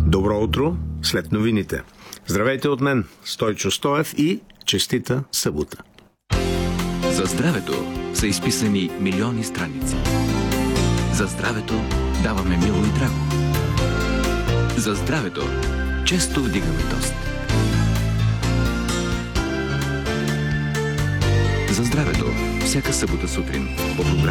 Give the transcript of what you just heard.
Добро утро след новините. Здравейте от мен, Стойчо Стоев, и честита събота. За здравето са изписани милиони страници. За здравето даваме мило и драго. За здравето често вдигаме тост. За здравето всяка събота сутрин по програма